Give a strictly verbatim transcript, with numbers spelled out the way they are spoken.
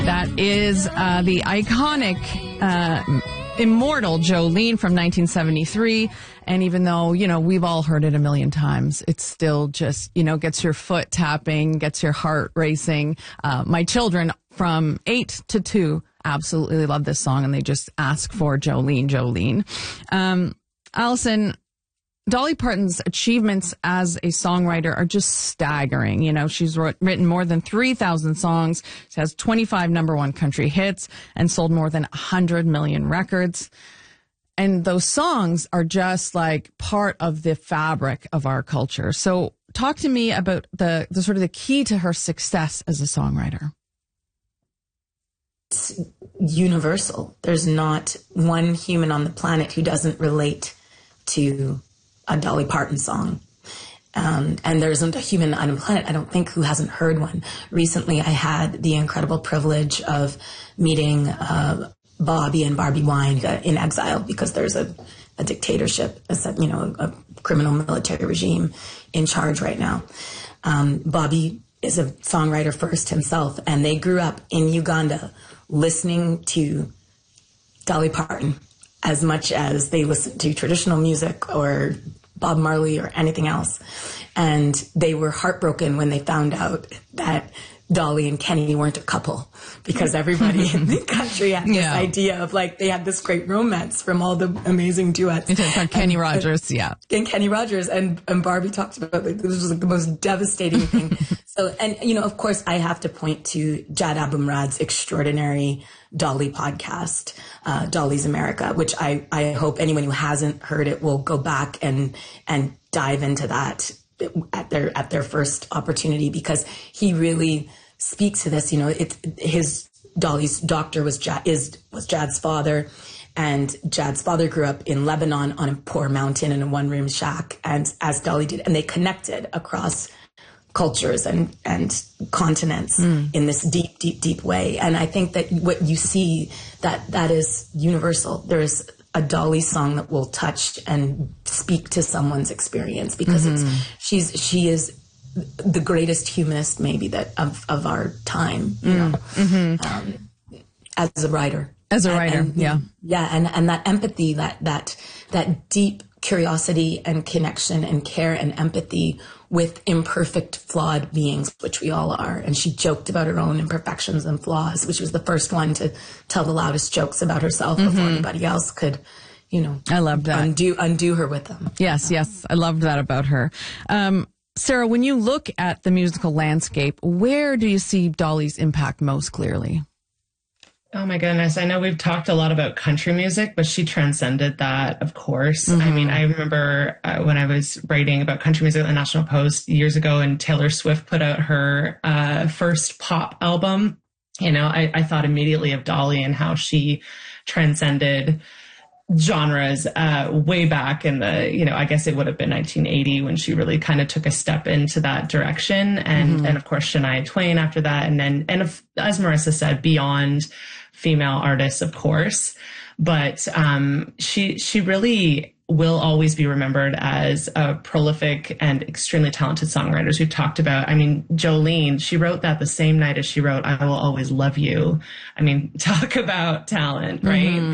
That is uh, the iconic, uh, immortal Jolene from nineteen seventy-three. And even though, you know, we've all heard it a million times, it still just, you know, gets your foot tapping, gets your heart racing. Uh, my children from eight to two absolutely love this song, and they just ask for Jolene, Jolene. Um, Allison, Dolly Parton's achievements as a songwriter are just staggering. You know, she's wrote, written more than three thousand songs. She has twenty-five number one country hits and sold more than one hundred million records. And those songs are just like part of the fabric of our culture. So talk to me about the, the sort of the key to her success as a songwriter. It's universal. There's not one human on the planet who doesn't relate to a Dolly Parton song. Um, and there isn't a human on the planet, I don't think, who hasn't heard one. Recently, I had the incredible privilege of meeting uh, Bobby and Barbie Wine in exile because there's a, a dictatorship, a, you know, a criminal military regime in charge right now. Um, Bobby is a songwriter first himself, and they grew up in Uganda listening to Dolly Parton as much as they listen to traditional music or Bob Marley or anything else. And they were heartbroken when they found out that Dolly and Kenny weren't a couple, because everybody in the country had this Yeah. idea of, like, they had this great romance from all the amazing duets. You're talking about Kenny and, Rogers, and, yeah. And Kenny Rogers and, and Barbie talked about, like, this was like the most devastating thing. So, and, you know, of course, I have to point to Jad Abumrad's extraordinary Dolly podcast, uh, Dolly's America, which I, I hope anyone who hasn't heard it will go back and, and dive into that at their, at their first opportunity, because he really speaks to this. You know, it's his, Dolly's doctor was Jad, is, was Jad's father, and Jad's father grew up in Lebanon on a poor mountain in a one room shack, and as Dolly did, and they connected across cultures and, and continents mm. in this deep, deep, deep way. And I think that what you see, that that is universal. There is a Dolly song that will touch and speak to someone's experience, because mm-hmm. it's, she's, she is the greatest humanist maybe that of, of our time, you mm. know, mm-hmm. um, as a writer. As a writer, and, and, yeah. Yeah. And, and that empathy, that, that, that deep curiosity and connection and care and empathy with imperfect, flawed beings, which we all are. And she joked about her own imperfections and flaws, which was the first one to tell the loudest jokes about herself mm-hmm. before anybody else could, you know, I loved that. undo, undo her with them. Yes, yes. I loved that about her. Um, Sarah, when you look at the musical landscape, where do you see Dolly's impact most clearly? Oh my goodness. I know we've talked a lot about country music, but she transcended that, of course. Mm-hmm. I mean, I remember uh, when I was writing about country music at the National Post years ago, and Taylor Swift put out her uh, first pop album, you know, I, I thought immediately of Dolly and how she transcended genres uh, way back in the, you know, I guess it would have been nineteen eighty when she really kind of took a step into that direction. And, mm-hmm. and of course, Shania Twain after that. And then, and if, as Marissa said, beyond female artists, of course. But um, she, she really will always be remembered as a prolific and extremely talented songwriter. As we've talked about, I mean, Jolene, she wrote that the same night as she wrote I Will Always Love You. I mean, talk about talent, right? Mm-hmm.